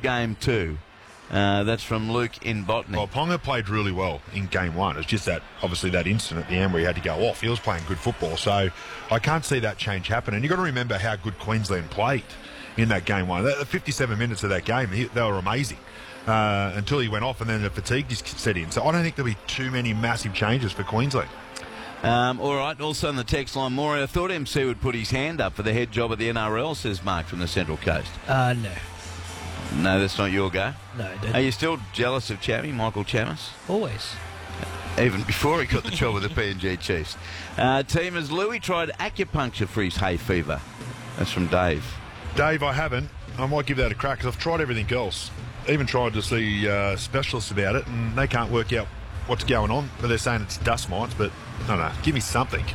game 2. That's from Luke in Botany. Well, Ponga played really well in game 1. It's just that, obviously, that instant at the end where he had to go off. He was playing good football, so I can't see that change happen. And you've got to remember how good Queensland played in that game 1. The 57 minutes of that game, they were amazing until he went off, and then the fatigue just set in. So I don't think there'll be too many massive changes for Queensland. All right, also on the text line, Maury, I thought MC would put his hand up for the head job at the NRL, says Mark from the Central Coast. No. No, that's not your go? No, I didn't. Are you still jealous of Chammy, Michael Chammas? Always. Even before he got the job with the PNG Chiefs. Team, has Louis tried acupuncture for his hay fever? That's from Dave. Dave, I haven't. I might give that a crack because I've tried everything else. Even tried to see specialists about it, and they can't work out what's going on. But they're saying it's dust mites, but I don't know. Give me something.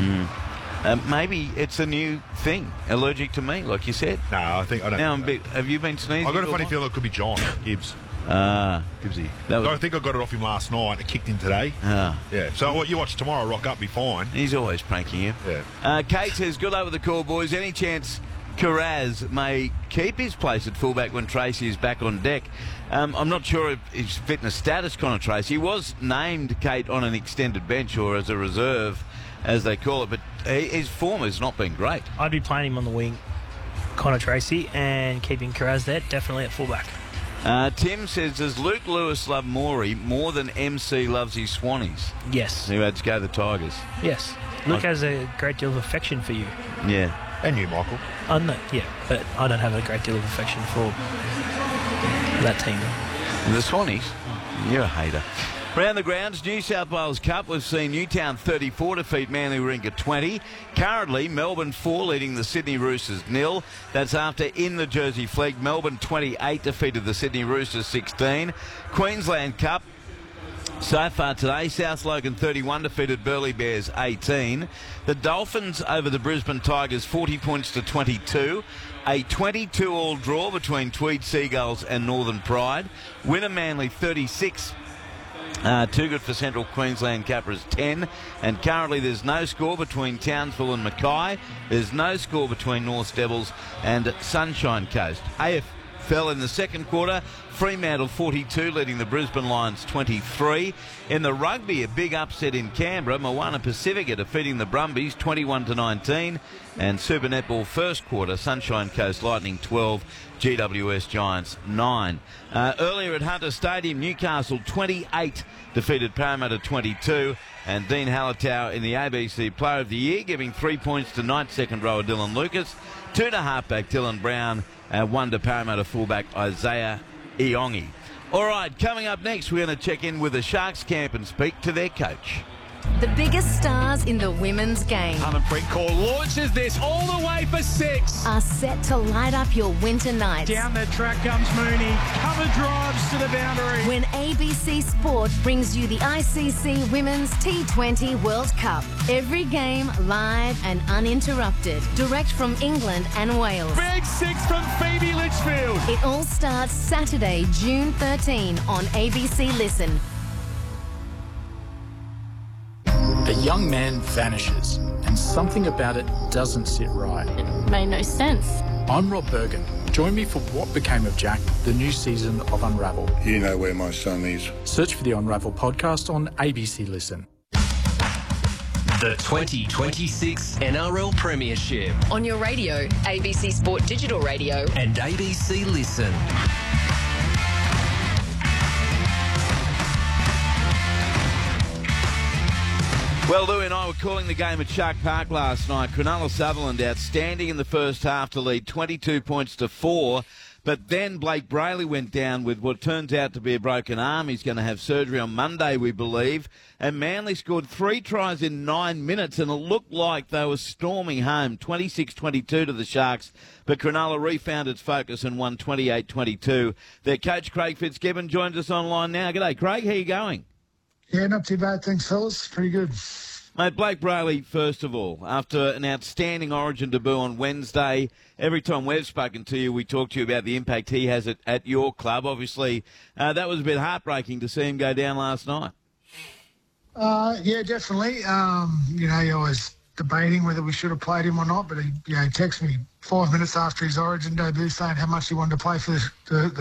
Maybe it's a new thing. Allergic to me, like you said. No, I don't. Now have you been sneezing? I've got a funny feeling it could be John Gibbs. Gibbsy. I think I got it off him last night. It kicked in today. Yeah. So what you watch tomorrow, rock up, be fine. He's always pranking you. Yeah. Kate says, good luck with the call, boys. Any chance Carraz may keep his place at fullback when Tracy is back on deck? I'm not sure if his fitness status, Connor Tracy. He was named, Kate, on an extended bench or as a reserve, as they call it, but his form has not been great. I'd be playing him on the wing, Connor Tracy, and keeping Carraz there, definitely at fullback. Tim says, does Luke Lewis love Maury more than MC loves his Swannies? Yes. Who had to go the Tigers? Yes. Luke has a great deal of affection for you. Yeah. And you, Michael. No, yeah, but I don't have a great deal of affection for that team. The Swannies? You're a hater. Around the grounds, New South Wales Cup, we've seen Newtown 34 defeat Manly Warringah 20. Currently, Melbourne 4 leading the Sydney Roosters 0. That's after in the Jersey Flegg, Melbourne 28 defeated the Sydney Roosters 16. Queensland Cup, so far today, South Logan 31 defeated Burleigh Bears 18. The Dolphins over the Brisbane Tigers 40 points to 22. A 22-all draw between Tweed Seagulls and Northern Pride. Winner Manly 36. Too good for Central Queensland Capras 10. And currently there's no score between Townsville and Mackay. There's no score between North Devils and Sunshine Coast. AFL in the second quarter, Fremantle 42 leading the Brisbane Lions 23. In the rugby, a big upset in Canberra. Moana Pacifica defeating the Brumbies 21-19. And Super Netball first quarter, Sunshine Coast Lightning 12, GWS Giants 9. Earlier at Hunter Stadium, Newcastle 28 defeated Parramatta 22. And Dean Hallertau in the ABC Player of the Year, giving 3 points to night second rower Dylan Lucas, 2 to halfback Dylan Brown, 1 to Parramatta fullback Isaiah Iongi. All right, coming up next, we're going to check in with the Sharks camp and speak to their coach. The biggest stars in the women's game Harmanpreet Kaur launches this all the way for 6. are set to light up your winter nights. Down the track comes Mooney. Cover drives to the boundary. When ABC Sport brings you the ICC Women's T20 World Cup. Every game live and uninterrupted. Direct from England and Wales. Big 6 from Phoebe Litchfield. It all starts Saturday, June 13 on ABC Listen. A young man vanishes, and something about it doesn't sit right. It made no sense. I'm Rob Bergen. Join me for What Became of Jack, the new season of Unravel. You know where my son is. Search for the Unravel podcast on ABC Listen. The 2026 NRL Premiership On your radio, ABC Sport Digital Radio. and ABC Listen. Well, Louie and I were calling the game at Shark Park last night. Cronulla Sutherland outstanding in the first half to lead 22 points to 4. But then Blake Brayley went down with what turns out to be a broken arm. He's going to have surgery on Monday, we believe. And Manly scored 3 tries in 9 minutes, and it looked like they were storming home, 26-22 to the Sharks. But Cronulla refound its focus and won 28-22. Their coach, Craig Fitzgibbon, joins us online now. G'day, Craig. How are you going? Yeah, not too bad, thanks, fellas. Pretty good. Mate, Blake Brayley, first of all, after an outstanding Origin debut on Wednesday, every time we've spoken to you, we talk to you about the impact he has at your club. Obviously, that was a bit heartbreaking to see him go down last night. Yeah, definitely. You're always debating whether we should have played him or not, but he texted me 5 minutes after his Origin debut saying how much he wanted to play for the